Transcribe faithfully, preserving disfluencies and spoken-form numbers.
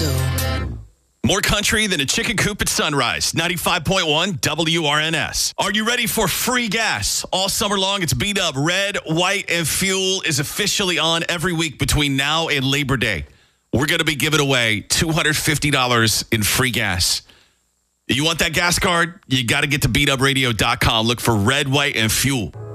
so. More country than a chicken coop at sunrise. ninety-five point one W R N S. Are you ready for free gas? All summer long, it's beat up. Red, White, and Fuel is officially on every week between now and Labor Day. We're going to be giving away two hundred fifty dollars in free gas. You want that gas card? You got to get to beat up radio dot com. Look for Red, White, and Fuel.